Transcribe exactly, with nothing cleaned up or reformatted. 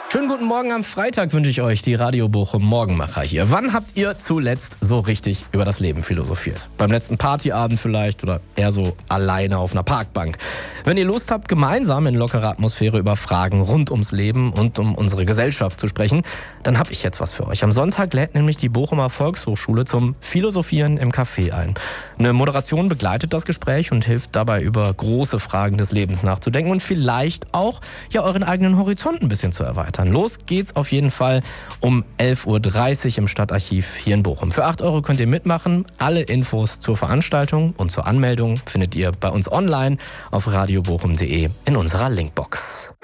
Schönen guten Morgen am Freitag wünsche ich euch, die Radio Bochum Morgenmacher hier. Wann habt ihr zuletzt so richtig über das Leben philosophiert? Beim letzten Partyabend vielleicht oder eher so alleine auf einer Parkbank? Wenn ihr Lust habt, gemeinsam in lockerer Atmosphäre über Fragen rund ums Leben und um unsere Gesellschaft zu sprechen, dann habe ich jetzt was für euch. Am Sonntag lädt nämlich die Bochumer Volkshochschule zum Philosophieren im Café ein. Eine Moderation begleitet das Gespräch und hilft dabei, über große Fragen des Lebens nachzudenken und vielleicht auch ja euren eigenen Horizont ein bisschen zu erweitern. Los geht's auf jeden Fall um elf Uhr dreißig im Stadtarchiv hier in Bochum. Für acht Euro könnt ihr mitmachen. Alle Infos zur Veranstaltung und zur Anmeldung findet ihr bei uns online auf radiobochum punkt de in unserer Linkbox.